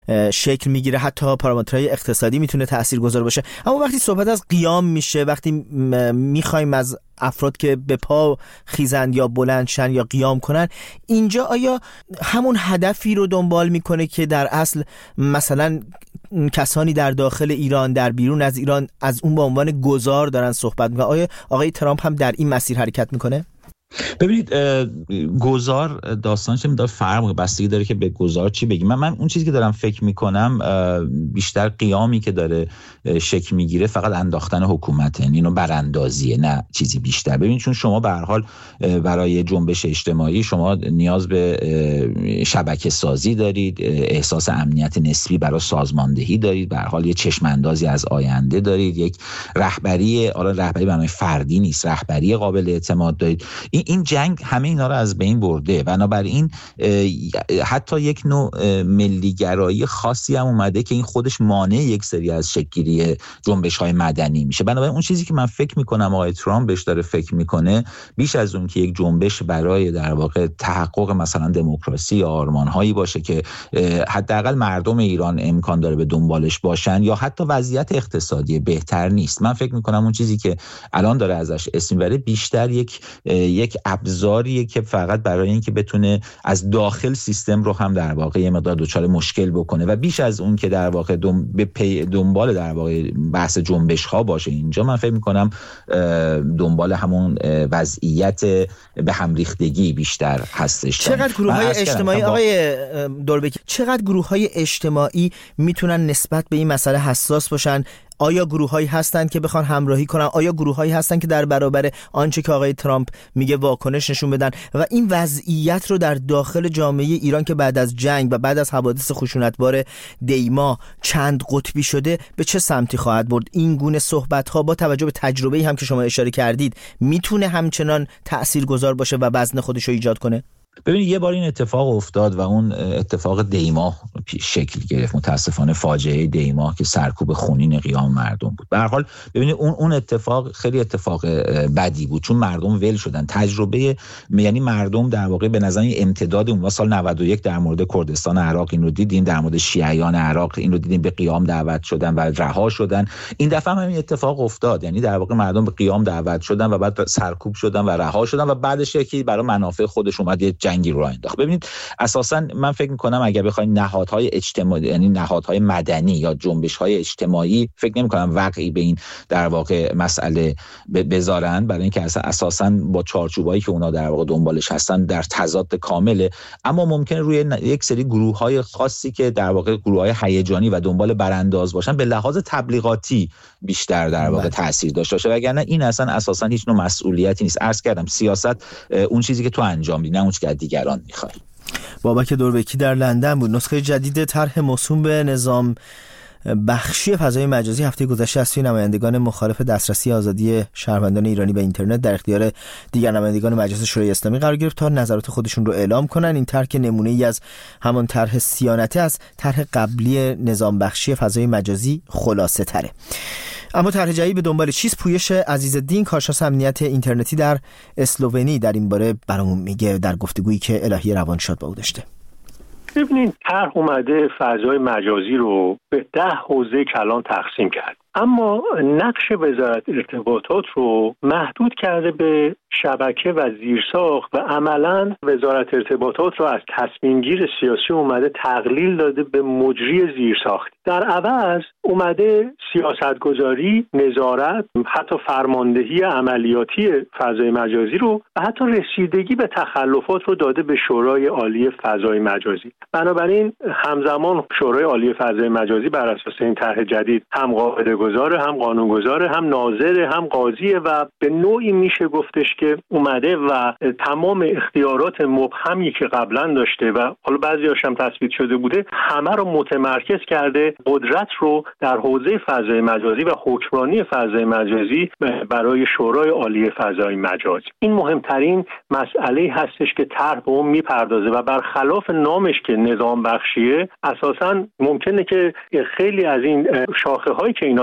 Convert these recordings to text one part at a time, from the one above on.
شکل میگیره، حتی پارامترهای اقتصادی میتونه تاثیرگذار باشه. اما وقتی صحبت از قیام میشه، وقتی میخوایم از افراد که به پا خیزند یا بلندشن یا قیام کنن، اینجا آیا همون هدفی رو دنبال میکنه که در اصل مثلا کسانی در داخل ایران، در بیرون از ایران از اون به عنوان گذار دارن صحبت میکنن؟ آیا آقای ترامپ هم در این مسیر حرکت میکنه؟ ببینید، گذار داستانش مقدار فرق بستگی داره که به گذار چی بگیم. من اون چیزی که دارم فکر میکنم بیشتر قیامی که داره شکل میگیره فقط انداختن حکومته، یعنی اینو براندازیه، نه چیزی بیشتر. ببینید، چون شما به هر حال برای جنبش اجتماعی شما نیاز به شبکه سازی دارید، احساس امنیت نسبی برای سازماندهی دارید، به هر حال یه چشم اندازی از آینده دارید، یک رهبری، رهبری برای فردی نیست، رهبری قابل اعتماد دارید. این جنگ همه اینا رو از بین برده، بنابراین حتی یک نوع ملیگرایی خاصی هم اومده که این خودش مانع یک سری از شکل‌گیری جنبش‌های مدنی میشه. بنابراین اون چیزی که من فکر میکنم آقای ترامپ بهش داره فکر میکنه، بیش از اون که یک جنبش برای در واقع تحقق مثلا دموکراسی یا آرمان‌هایی باشه که حداقل مردم ایران امکان داره به دنبالش باشن، یا حتی وضعیت اقتصادی بهتر نیست، من فکر میکنم اون چیزی که الان داره ازش اسم میبره بیشتر یک ابزاریه که فقط برای اینکه بتونه از داخل سیستم رو هم در واقع یه مقدار دچار مشکل بکنه، و بیش از اون که در واقع دنبال در واقع بحث جنبش ها باشه. اینجا من فکر میکنم دنبال همون وضعیت به هم ریختگی بیشتر هستش. چقدر گروه‌های اجتماعی آقای دوربکی، چقدر گروه‌های اجتماعی میتونن نسبت به این مسئله حساس باشن؟ آیا گروه‌هایی هستند که بخوان همراهی کنن؟ آیا گروه‌هایی هستند که در برابر آنچه که آقای ترامپ میگه واکنش نشون بدن؟ و این وضعیت رو در داخل جامعه ایران که بعد از جنگ و بعد از حوادث خشونتبار دیما چند قطبی شده به چه سمتی خواهد برد؟ این گونه صحبت‌ها با توجه به تجربه‌ای هم که شما اشاره کردید میتونه همچنان تاثیرگذار باشه و وزن خودش رو ایجاد کنه؟ ببینید، یه بار این اتفاق افتاد و اون اتفاق دیما شکل گرفت، متاسفانه فاجعه دیما که سرکوب خونین قیام مردم بود. به هر حال ببینید اون اتفاق خیلی اتفاق بدی بود، چون مردم ول شدن. تجربه، یعنی مردم در واقع به نظر امتداد اون سال 91 در مورد کردستان عراق این رو دیدیم، در مورد شیعیان عراق این رو دیدیم، به قیام دعوت شدن و رها شدن. این دفعه هم همین اتفاق افتاد، یعنی در واقع مردم به قیام دعوت شدن و بعد سرکوب شدن و رها شدن و بعدش یکی برای منافع خودش اومد جنگی رو انداخت. ببینید، اساسا من فکر می‌کنم اگر بخواید نهادهای اجتماعی، یعنی نهادهای مدنی یا جنبش‌های اجتماعی، فکر نمی‌کنم واقعی به این در واقع مسئله بذارن، برای اینکه اساسا با چارچوبایی که اونا در واقع دنبالش هستن در تضاد کامله. اما ممکنه روی یک سری گروه‌های خاصی که در واقع گروه‌های هیجانی و دنبال برانداز باشن به لحاظ تبلیغاتی بیشتر در واقع تاثیر داشته باشه، وگرنه این اصلا اساسا هیچ نوع مسئولیتی نیست. عرض کردم سیاست اون چیزی که تو انجام میدی، نه اون چیزی که دیگران میخوای. بابک دوربکی در لندن بود. نسخه جدید طرح موسوم به نظام بخشی فضای مجازی هفته گذشته از سوی نمایندگان مخالف دسترسی آزادی شهروندان ایرانی به اینترنت در اختیار دیگر نمایندگان مجلس شورای اسلامی قرار گرفت تا نظرات خودشون رو اعلام کنن. این طرح که نمونه‌ای از همان طرح صیانته از طرح قبلی نظام بخشی فضای مجازی خلاصه تره. اما طرح جدید به دنبال چیز؟ پویش عزیزالدین، کارشناس امنیت اینترنتی در اسلوونی، در این باره برامون میگه در گفتگویی که الهی روانشاد با او داشته. ببینید، طرح اومده فضای مجازی رو به 10 حوزه کلان تقسیم کرد، اما نقش وزارت ارتباطات رو محدود کرده به شبکه و زیرساخت و عملاً وزارت ارتباطات رو از تصمیمگیر سیاسی اومده تقلیل داده به مجری زیرساخت. در عوض اومده سیاستگذاری، نظارت، حتی فرماندهی عملیاتی فضای مجازی رو و حتی رسیدگی به تخلفات رو داده به شورای عالی فضای مجازی. بنابراین همزمان شورای عالی فضای مجازی بر اساس این طرح جدید هم قاعده گذاره، هم قانون گذاره، هم ناظره، هم قاضیه و به نوعی میشه گفتش که اومده و تمام اختیارات مبهمی که قبلا داشته و حالا بعضی‌هاش هم تثبیت شده بوده همه رو متمرکز کرده، قدرت رو در حوزه فضای مجازی و حکمرانی فضای مجازی برای شورای عالی فضای مجازی. این مهمترین مسئله هستش که طرح به اون میپردازه و برخلاف نامش که نظام بخشیه، اساساً ممکنه که خیلی از این شاخه‌هایی که اینا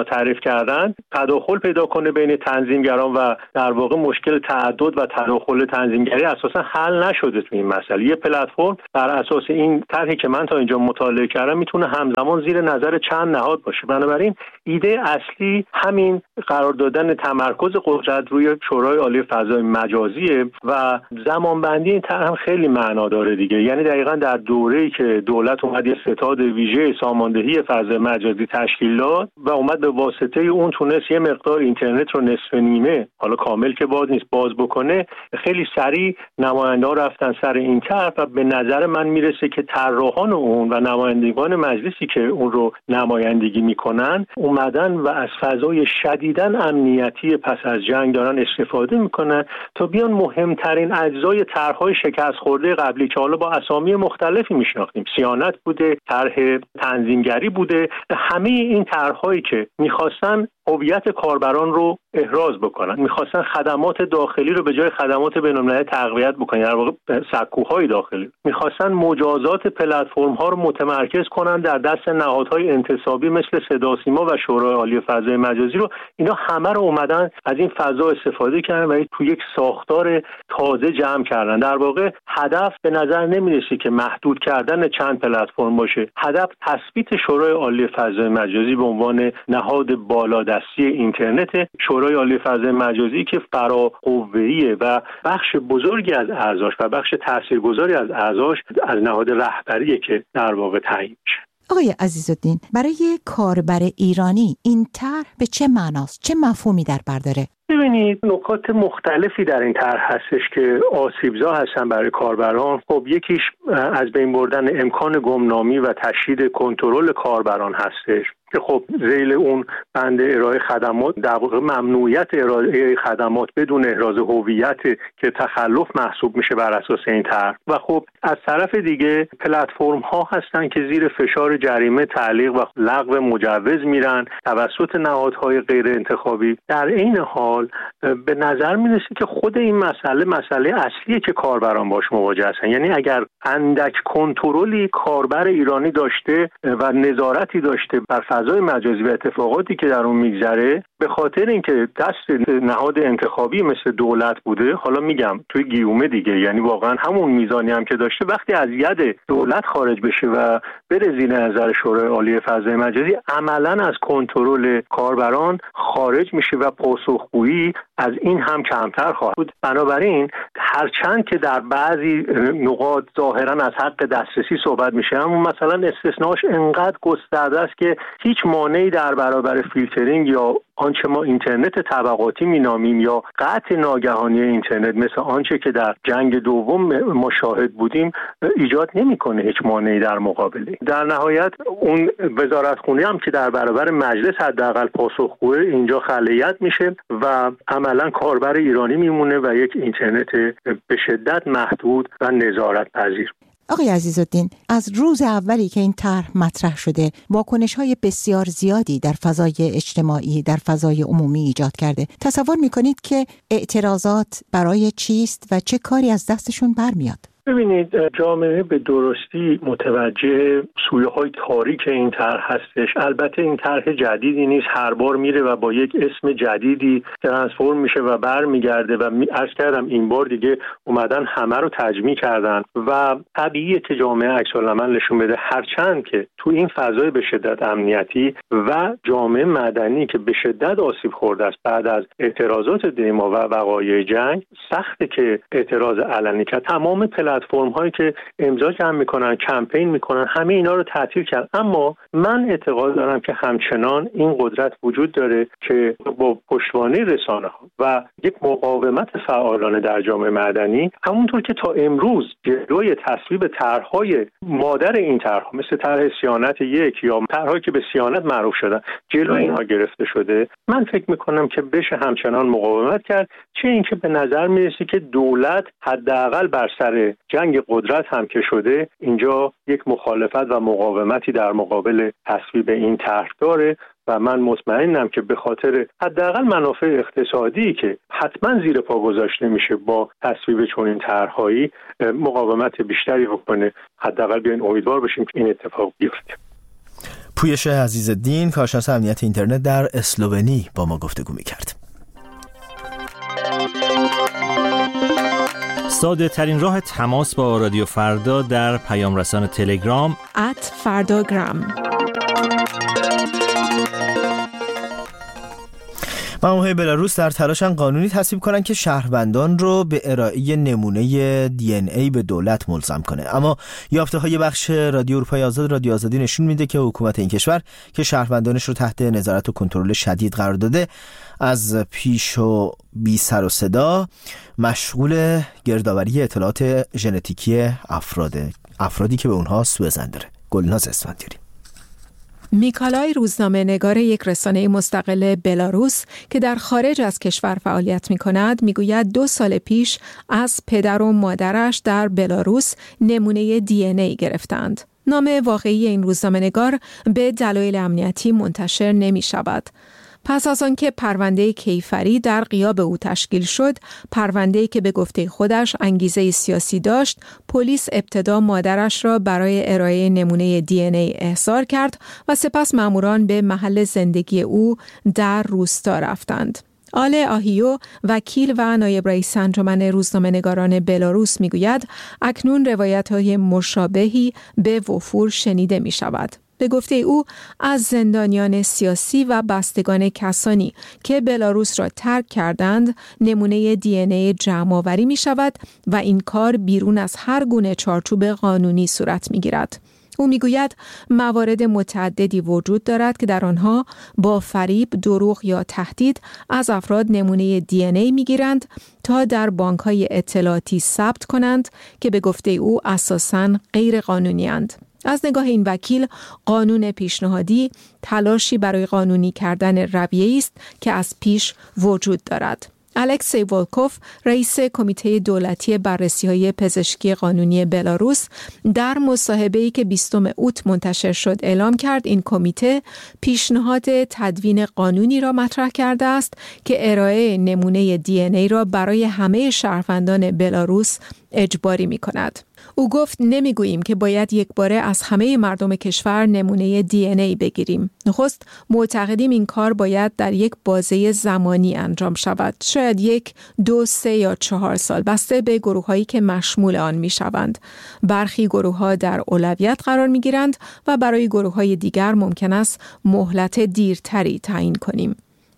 تعریف کردن تداخل پیدا کنه بین تنظیمگران و در واقع مشکل تعدد و تداخل تنظیمگری اساسا حل نشده تو این مسئله. یه پلتفرم بر اساس این طرحی که من تا اینجا مطالعه کردم میتونه همزمان زیر نظر چند نهاد باشه. بنابراین ایده اصلی همین قرار دادن تمرکز قدرت روی شورای عالی فضای مجازیه و زمانبندی این طرح هم خیلی معنا داره دیگه. یعنی دقیقاً در دوره‌ای که دولت اومد یه ستاد ویژه ساماندهی فضای مجازی تشکیل داد و اومد به واسطه اون تونست یه مقدار اینترنت رو نصف نیمه، حالا کامل که باز نیست، باز بکنه، خیلی سریع نماینده‌ها رفتن سر این طرح و به نظر من میرسه که طراحان اون و نمایندگان مجلسی که اون رو نمایندگی میکنن اومدن و از فضای شدیداً امنیتی پس از جنگ دارن استفاده میکنن تا بیان مهمترین اجزای طرح‌های شکست خورده قبلی که حالا با اسامی مختلفی میشناختیم، صیانت بوده، طرح تنظیمگری بوده، همه این طرح‌هایی که میخواستن هویت کاربران رو احراز بکنن، میخواستن خدمات داخلی رو به جای خدمات بین‌المللی تقویت بکنن، در واقع سکوهای داخلی، میخواستن مجازات پلتفرم ها رو متمرکز کنن در دست نهادهای انتصابی مثل صدا و سیما و شورای عالی فضای مجازی رو. اینا همه رو اومدن از این فضا استفاده کردن و تو یک ساختار تازه جمع کردن. در واقع هدف به نظر نمیرسه که محدود کردن چند پلتفرم باشه، هدف تثبیت شورای عالی فضای مجازی به عنوان نهاد بالادستی اینترنت. شورای عالی فضای مجازی که فراقوه‌ایه و بخش بزرگی از اعضاش و بخش تاثیرگذاری از اعضاش از نهاد رهبریه که در واقع تعیین میشه. آقای عزیزالدین، برای کاربر ایرانی این طرح به چه معناست؟ چه مفهومی در بر داره؟ ببینید نکات مختلفی در این طرح هستش که آسیبزا هستن برای کاربران. خب یکیش از بین بردن امکان گمنامی و تشدید کنترل کاربران هستش که خب ذیل اون بند ارائه خدمات در واقع ممنوعیت ارائه خدمات بدون احراز هویت که تخلف محسوب میشه بر اساس این طرح. و خب از طرف دیگه پلتفرم ها هستن که زیر فشار جریمه، تعلیق و لغو مجوز میرن توسط نهادهای غیر انتخابی. در این حال به نظر میرسه که خود این مسئله اصلیه که کاربران باش مواجه هستن. یعنی اگر اندک کنترلی کاربر ایرانی داشته و نظارتی داشته بر فضای مجازی و اتفاقاتی که در اون میگذره، به خاطر اینکه دست نهاد انتخابی مثل دولت بوده، حالا میگم توی گیومه دیگه، یعنی واقعا همون میزانی هم که داشته، وقتی از ید دولت خارج بشه و بره زیر نظر شورای عالی فضای مجازی، عملاً از کنترل کاربران خارج میشه و پاسخگویی از این هم کمتر خواهد بود. بنابراین هرچند که در بعضی نقاط ظاهراً از حق دسترسی صحبت میشه، اما مثلا استثناش انقدر گسترده است که هیچ مانعی در برابر فیلترینگ یا آنچه ما اینترنت طبقاتی مینامیم یا قطع ناگهانی اینترنت مثل آنچه که در جنگ دوم مشاهد بودیم ایجاد نمیکنه هیچ مانعی در مقابله. در نهایت اون وزارتخونه هم که در برابر مجلس حداقل پاسخگوه، اینجا خلیت میشه و عملا کاربر ایرانی میمونه و یک اینترنت به شدت محدود و نظارت پذیر. آقای عزیزالدین، از روز اولی که این طرح مطرح شده واکنش‌های بسیار زیادی در فضای اجتماعی، در فضای عمومی ایجاد کرده. تصور می‌کنید که اعتراضات برای چیست و چه کاری از دستشون برمیاد؟ ببینید جامعه به درستی متوجه سویه‌های تاریک این طرح هستش. البته این طرح جدیدی نیست، هر بار میره و با یک اسم جدیدی ترانسفورم میشه و برمیگرده و عرض کردم این بار دیگه اومدن همه رو تجمیع کردن و طبیعیه که جامعه عکس‌العمل نشون بده. هرچند که تو این فضای به شدت امنیتی و جامعه مدنی که به شدت آسیب خورده است بعد از اعتراضات دیما و وقایع جنگ، سخته که اعتراض علنی کرد. تمام پلتفرم هایی که امضا جمع میکنن، کمپین میکنن، همه اینا رو تعطیل کرد. اما من اعتقاد دارم که همچنان این قدرت وجود داره که با پشتوانه رسانه ها و یک مقاومت فعالانه در جامعه مدنی، همونطور که تا امروز جلوی تصویب طرح‌های مادر این طرح‌ها مثل طرح صیانت یک یا طرح‌هایی که به صیانت معروف شدن جلوی اینها گرفته شده، من فکر میکنم که بشه همچنان مقاومت کرد. چه اینکه به نظر میرسه که دولت حداقل بر سر جنگ قدرت هم که شده اینجا یک مخالفت و مقاومتی در مقابل تصویب این طرح داره و من مطمئنم که به خاطر حداقل منافع اقتصادی که حتما زیر پا گذاشته میشه با تصویب چنین طرح‌هایی مقاومت بیشتری بکنه. حداقل بیاین امیدوار باشیم که این اتفاق بیفته. پویش عزیزالدین، کارشناس امنیت اینترنت در اسلوونی، با ما گفتگو می‌کرد. ساده ترین راه تماس با رادیو فردا در پیام رسان تلگرام @فرdagram. مامورهای بلاروس در تلاشن قانونی تصویب کنن که شهروندان رو به ارائه نمونه DNA به دولت ملزم کنه. اما یافته‌های بخش رادیو اروپای آزاد، رادیو آزادی، نشون میده که حکومت این کشور که شهروندانش رو تحت نظارت و کنترل شدید قرار داده، از پیش و بی سر و صدا مشغول گردآوری اطلاعات ژنتیکی افرادی که به اونها سوءظن داره. گلناز اسفندیاری. میکالای، روزنامه‌نگار یک رسانه مستقل بلاروس که در خارج از کشور فعالیت می‌کند، میگوید 2 سال پیش از پدر و مادرش در بلاروس نمونه DNA گرفتند. نام واقعی این روزنامه‌نگار به دلایل امنیتی منتشر نمی‌شود. پس از آنکه پرونده کیفری در غیاب او تشکیل شد، پرونده‌ای که به گفته خودش انگیزه سیاسی داشت، پلیس ابتدا مادرش را برای ارائه نمونه DNA احضار کرد و سپس ماموران به محل زندگی او در روستا رفتند. آله آهیو، وکیل و نایب رئیس انجمن روزنامه‌نگاران بلاروس میگوید اکنون روایت‌های مشابهی به وفور شنیده می‌شود. به گفته او از زندانیان سیاسی و بستگان کسانی که بلاروس را ترک کردند نمونه DNA جمع‌آوری می شود و این کار بیرون از هر گونه چارچوب قانونی صورت می گیرد. او می گوید موارد متعددی وجود دارد که در آنها با فریب، دروغ یا تهدید از افراد نمونه DNA می گیرند تا در بانک‌های اطلاعاتی ثبت کنند که به گفته او اساساً غیر قانونی اند. از نگاه این وکیل، قانون پیشنهادی تلاشی برای قانونی کردن رویه‌ای است که از پیش وجود دارد. الکسی ولکوف، رئیس کمیته دولتی بررسی‌های پزشکی قانونی بلاروس، در مصاحبه‌ای که 20 اوت منتشر شد اعلام کرد این کمیته پیشنهاد تدوین قانونی را مطرح کرده است که ارائه نمونه DNA را برای همه شهروندان بلاروس اجباری می‌کند. او گفت نمیگوییم که باید یک باره از همه مردم کشور نمونه DNA بگیریم. نخست معتقدیم این کار باید در یک بازه زمانی انجام شود. شاید 1، 2، 3 یا 4 سال، بسته به گروه‌هایی که مشمول آن می‌شوند. برخی گروه‌ها در اولویت قرار می‌گیرند و برای گروه‌های دیگر ممکن است مهلت دیرتری تعیین کنیم.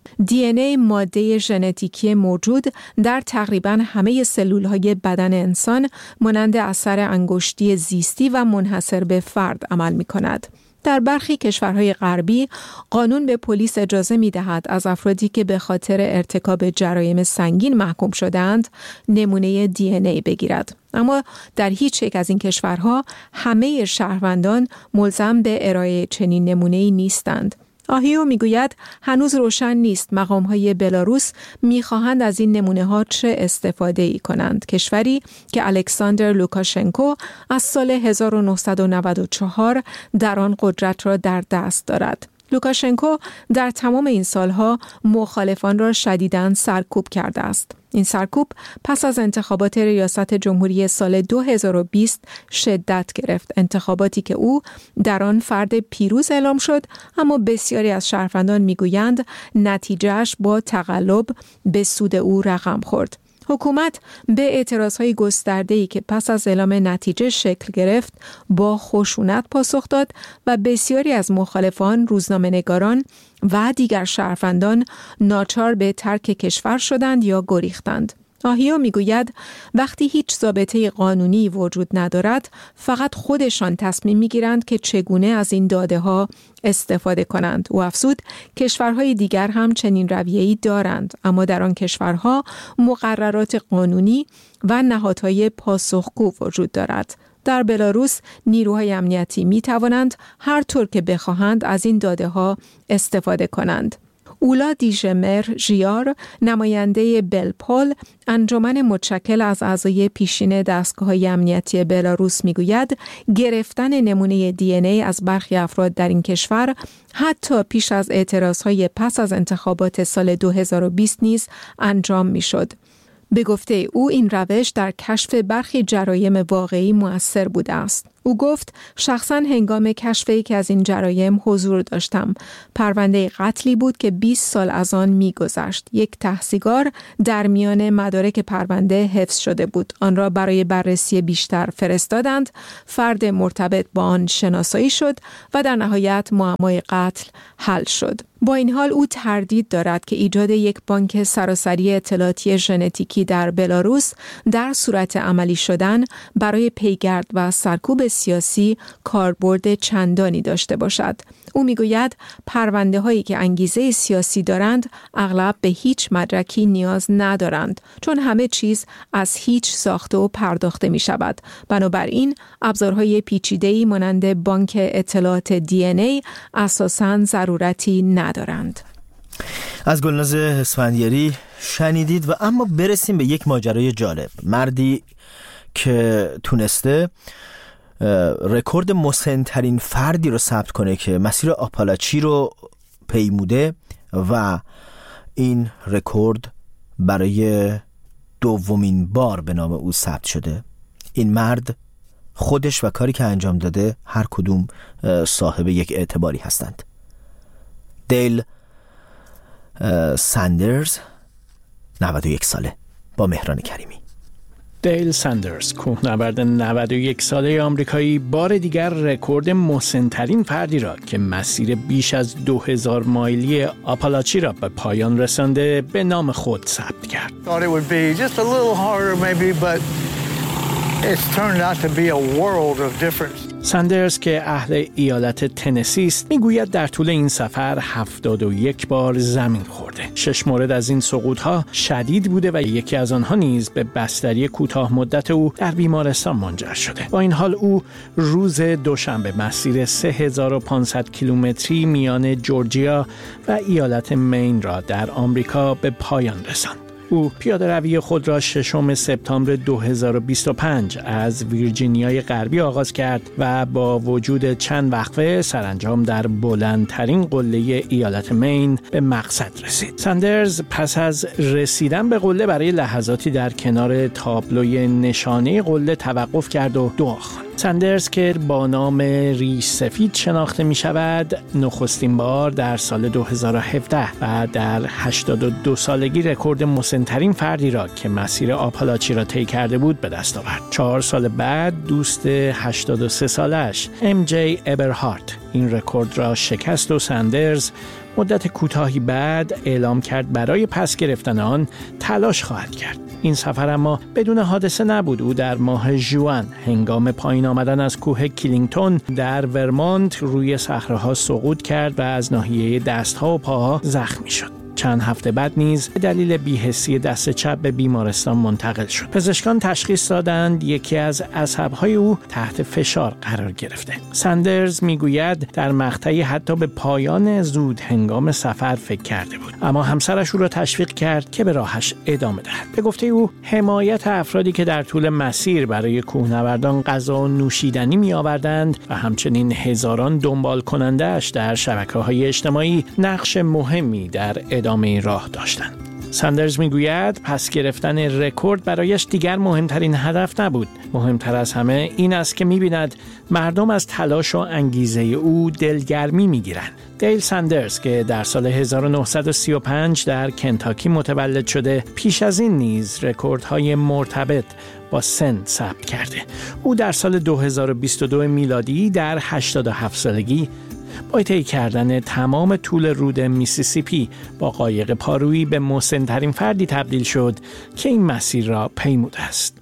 DNA ماده ژنتیکی موجود در تقریباً همه سلول‌های بدن انسان مانند اثر انگشتی زیستی و منحصر به فرد عمل می‌کند. در برخی کشورهای غربی قانون به پلیس اجازه می‌دهد از افرادی که به خاطر ارتکاب جرایم سنگین محکوم شده‌اند نمونه DNA بگیرد. اما در هیچ یک از این کشورها همه شهروندان ملزم به ارائه چنین نمونه‌ای نیستند. آهیو میگوید هنوز روشن نیست مقام‌های بلاروس می‌خواهند از این نمونه‌ها چه استفاده‌ای کنند. کشوری که الکساندر لوکاشنکو از سال 1994 در آن قدرت را در دست دارد. لوکاشنکو در تمام این سالها مخالفان را شدیداً سرکوب کرده است. این سرکوب پس از انتخابات ریاست جمهوری سال 2020 شدت گرفت. انتخاباتی که او در آن فرد پیروز اعلام شد، اما بسیاری از شهروندان میگویند نتیجهش با تقلب به سود او رقم خورد. حکومت به اعتراضهای گسترده‌ای که پس از اعلام نتیجه شکل گرفت با خشونت پاسخ داد و بسیاری از مخالفان، روزنامه‌نگاران و دیگر شهروندان ناچار به ترک کشور شدند یا گریختند. آهیو میگوید وقتی هیچ ضابطه قانونی وجود ندارد، فقط خودشان تصمیم میگیرند که چگونه از این داده ها استفاده کنند. او افزود کشورهای دیگر هم چنین رویه‌ای دارند، اما در آن کشورها مقررات قانونی و نهادهای پاسخگو وجود دارد. در بلاروس نیروهای امنیتی می توانند هر طور که بخواهند از این داده ها استفاده کنند. اولا دیژمر ژیار، نماینده بلپول، انجمن متشکل از اعضای پیشین دستگاه‌های امنیتی بلاروس میگوید گرفتن نمونه DNA از برخی افراد در این کشور حتی پیش از اعتراضهای پس از انتخابات سال 2020 نیز انجام میشد. به گفته او این روش در کشف برخی جرایم واقعی مؤثر بوده است. او گفت شخصاً هنگام کشف یکی از این جرایم حضور داشتم. پرونده قتلی بود که 20 سال از آن می‌گذشت. یک تحصیلگر در میان مدارک پرونده حفظ شده بود. آن را برای بررسی بیشتر فرستادند. فرد مرتبط با آن شناسایی شد و در نهایت معمای قتل حل شد. با این حال او تردید دارد که ایجاد یک بانک سراسری اطلاعاتی ژنتیکی در بلاروس در صورت عملی شدن برای پیگرد و سرکوب سیاسی کاربرد چندانی داشته باشد. او میگوید پرونده هایی که انگیزه سیاسی دارند اغلب به هیچ مدرکی نیاز ندارند، چون همه چیز از هیچ ساخته و پرداخته می شود. بنابراین ابزارهای پیچیده‌ای مانند بانک اطلاعات DNA اساساً ضرورتی ندارند. از گلناز اسفندیاری شنیدید. و اما برسیم به یک ماجرای جالب. مردی که تونسته رکورد مسن‌ترین فردی رو ثبت کنه که مسیر آپالاچی رو پیموده و این رکورد برای دومین بار به نام او ثبت شده. این مرد خودش و کاری که انجام داده هر کدوم صاحب یک اعتباری هستند. دیل ساندرز 91 ساله با مهران کریمی. دیل ساندرز، کوهنورد 91 ساله آمریکایی، بار دیگر رکورد مسن‌ترین فردی را که مسیر بیش از 2000 مایلی آپالاچی را به پایان رسانده به نام خود ثبت کرد. ساندرز که اهل ایالت تنسی است میگوید در طول این سفر 71 بار زمین خورده. 6 مورد از این سقوط‌ها شدید بوده و یکی از آنها نیز به بستری کوتاه مدت او در بیمارستان منجر شده. با این حال او روز دوشنبه مسیر 3500 کیلومتری میان جورجیا و ایالت مین را در آمریکا به پایان رساند. او پیاده روی خود را 6 سپتامبر 2025 از ویرجینیای غربی آغاز کرد و با وجود چند وقفه سرانجام در بلندترین قله ایالت مین به مقصد رسید. ساندرز پس از رسیدن به قله برای لحظاتی در کنار تابلوی نشانه قله توقف کرد و دعا خواند. ساندرز که با نام ریش سفید شناخته می شود، نخستین بار در سال 2017 و در 82 سالگی رکورد مسن‌ترین فردی را که مسیر آپالاچی را طی کرده بود به دست آورد. 4 سال بعد دوست 83 سالش MJ ابرهارت این رکورد را شکست و ساندرز مدت کوتاهی بعد اعلام کرد برای پس گرفتن آن تلاش خواهد کرد. این سفر اما بدون حادثه نبود. او در ماه ژوئن هنگام پایین آمدن از کوه کلینگتون در ورمونت روی صخره‌ها سقوط کرد و از ناحیه دست‌ها و پاها زخمی شد. چند هفته بعد نیز به دلیل بی‌حسی دست چپ به بیمارستان منتقل شد. پزشکان تشخیص دادند یکی از عصب‌های او تحت فشار قرار گرفته. ساندرز میگوید در مقطعی حتی به پایان زود هنگام سفر فکر کرده بود، اما همسرش او را تشویق کرد که به راهش ادامه دهد. به گفته او حمایت افرادی که در طول مسیر برای کوهنوردان غذا و نوشیدنی می‌آوردند و همچنین هزاران دنبال کننده‌اش در شبکه‌های اجتماعی نقش مهمی در ادامه راه داشتند. ساندرز میگوید پس گرفتن رکورد برایش دیگر مهمترین هدف نبود. مهمتر از همه این است که می‌بیند مردم از تلاش و انگیزه او دلگرمی می‌گیرند. دیل ساندرز که در سال 1935 در کنتاکی متولد شده، پیش از این نیز رکوردهای مرتبط با سن ثبت کرده. او در سال 2022 میلادی در 87 سالگی با طی کردن تمام طول رود میسیسیپی با قایق پارویی به مسن‌ترین فردی تبدیل شد که این مسیر را پیموده است.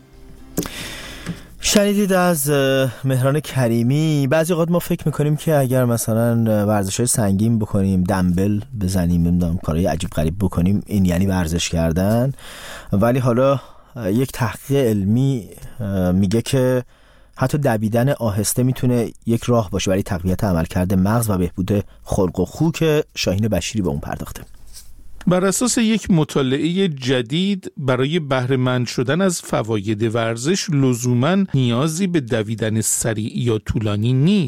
شنیدید از مهران کریمی. بعضی اوقات ما فکر میکنیم که اگر مثلا ورزش‌های سنگین بکنیم، دمبل بزنیم، نمیدونم کارهای عجیب غریب بکنیم، این یعنی ورزش کردن. ولی حالا یک تحقیق علمی میگه که حتی دویدن آهسته میتونه یک راه باشه برای تقویت عملکرد مغز و بهبود خلق و خو که شاهین بشیری به اون پرداخته. بر اساس یک مطالعه جدید برای بهره‌مند شدن از فواید ورزش لزوماً نیازی به دویدن سریع یا طولانی نیست.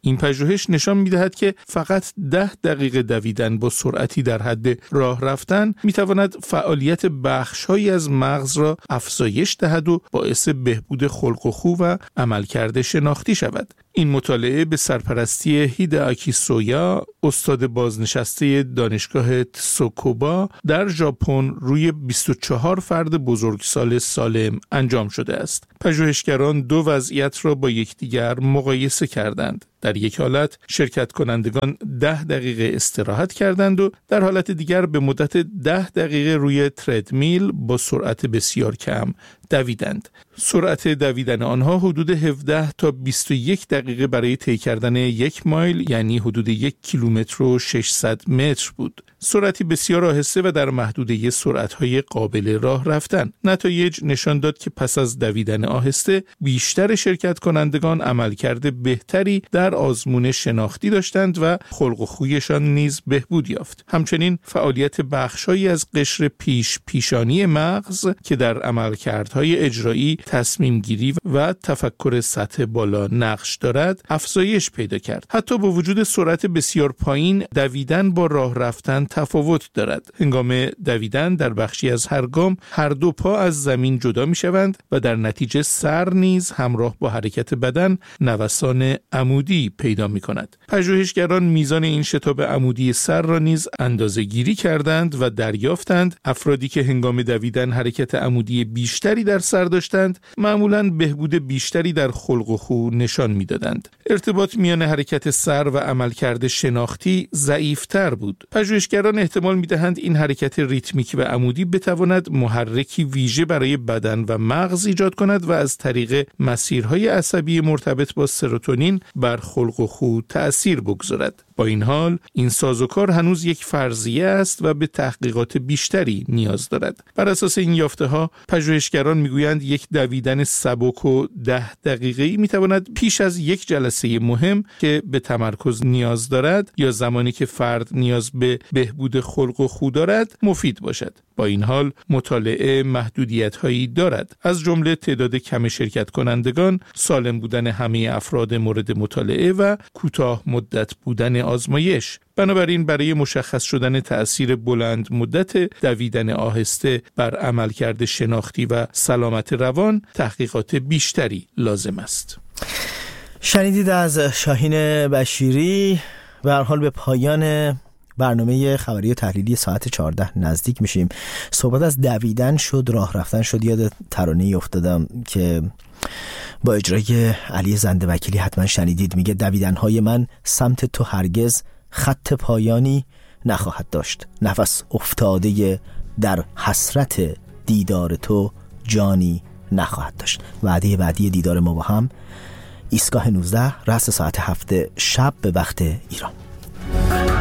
این پژوهش نشان می‌دهد که فقط 10 دقیقه دویدن با سرعتی در حد راه رفتن می‌تواند فعالیت بخش‌هایی از مغز را افزایش دهد و باعث بهبود خلق و خو و عملکرد شناختی شود. این مطالعه به سرپرستی هیداکی سویا، استاد بازنشسته دانشگاه تسوکوبا در ژاپن روی 24 فرد بزرگسال سالم انجام شده است. پژوهشگران دو وضعیت را با یکدیگر مقایسه کردند. در یک حالت شرکت کنندگان 10 دقیقه استراحت کردند و در حالت دیگر به مدت 10 دقیقه روی تردمیل با سرعت بسیار کم دویدند. سرعت دویدن آنها حدود 17 تا 21 دقیقه برای طی کردن 1 مایل یعنی حدود 1 کیلومتر و 600 متر بود. سرعتی بسیار آهسته و در محدوده سرعت‌های قابل راه رفتن. نتایج نشان داد که پس از دویدن آهسته بیشتر شرکت کنندگان عملکرد بهتری در آزمون شناختی داشتند و خلق و خویشان نیز بهبود یافت. همچنین فعالیت بخش‌هایی از قشر پیشانی مغز که در عملکردهای اجرایی، تصمیم گیری و تفکر سطح بالا نقش دارد افزایش پیدا کرد. حتی با وجود سرعت بسیار پایین، دویدن با راه رفتن تفاوت دارد. هنگام دویدن در بخشی از هر گام هر دو پا از زمین جدا می شوند و در نتیجه سر نیز همراه با حرکت بدن نوسان عمودی پیدا می کند. پژوهشگران میزان این شتاب عمودی سر را نیز اندازه‌گیری کردند و دریافتند افرادی که هنگام دویدن حرکت عمودی بیشتری در سر داشتند معمولاً بهبود بیشتری در خلق و خو نشان می‌دادند. ارتباط میان حرکت سر و عملکرد شناختی ضعیف‌تر بود. پژوهشگران احتمال می‌دهند این حرکت ریتمیک و عمودی بتواند محرکی ویژه برای بدن و مغز ایجاد کند و از طریق مسیرهای عصبی مرتبط با سروتونین بر خلق و خو تأثیر بگذارد. با این حال این سازوکار هنوز یک فرضیه است و به تحقیقات بیشتری نیاز دارد. بر اساس این یافته‌ها پژوهشگران میگویند یک دویدن سبک و 10 دقیقه‌ای میتواند پیش از یک جلسه مهم که به تمرکز نیاز دارد یا زمانی که فرد نیاز به بهبود خلق و خو دارد مفید باشد. با این حال مطالعه محدودیت‌هایی دارد، از جمله تعداد کم شرکت کنندگان، سالم بودن همه افراد مورد مطالعه و کوتاه مدت بودن آزمایش. بنابراین برای مشخص شدن تأثیر بلند مدت دویدن آهسته بر عملکرد شناختی و سلامت روان تحقیقات بیشتری لازم است. شنیدید از شاهین بشیری. به هر حال به پایان برنامه خبری و تحلیلی ساعت 14 نزدیک میشیم. صحبت از دویدن شد، راه رفتن شد، یاد ترانه‌ای افتادم که با اجرای علی زنده وکیلی حتما شنیدید. میگه دویدن‌های من سمت تو هرگز خط پایانی نخواهد داشت، نفس افتاده در حسرت دیدار تو جانی نخواهد داشت. وعده بعدی دیدار ما با هم ایستگاه 19 رأس ساعت 7 شب به وقت ایران.